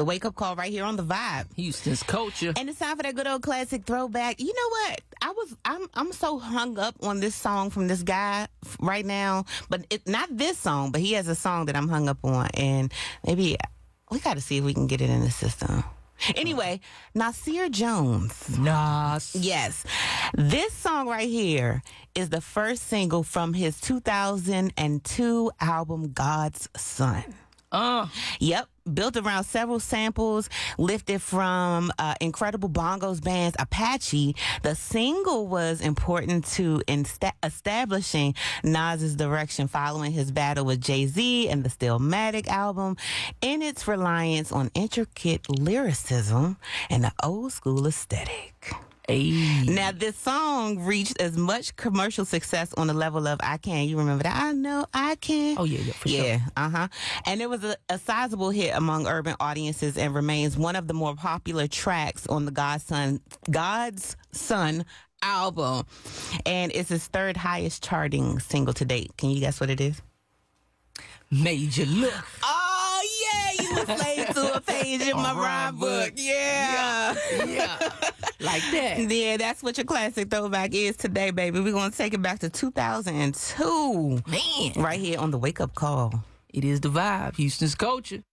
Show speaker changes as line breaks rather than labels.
The Wake Up Call right here on The Vibe.
Houston's culture.
And it's time for that good old classic throwback. You know what? I'm so hung up on this song from this guy right now, but not this song, but he has a song that I'm hung up on, and maybe we got to see if we can get it in the system. Anyway, Nasir Jones.
Nas.
Yes. This song right here is the first single from his 2002 album, God's Son. Yep. Built around several samples lifted from incredible bongos band's Apache. The single was important to establishing Nas's direction following his battle with Jay-Z and the Stillmatic album in its reliance on intricate lyricism and the old school aesthetic.
Hey.
Now, this song reached as much commercial success on the level of I Can. You remember that? I know I can.
Oh, yeah, for sure.
Yeah, And it was a sizable hit among urban audiences and remains one of the more popular tracks on the God's Son album. And it's his third highest charting single to date. Can you guess what it is?
Major Look.
Oh, yeah, you were slave to a page in my rhyme book. Yeah.
Like that.
Yeah, that's what your classic throwback is today, baby. We're going to take it back to 2002.
Man.
Right here on The Wake Up Call.
It is The Vibe, Houston's culture.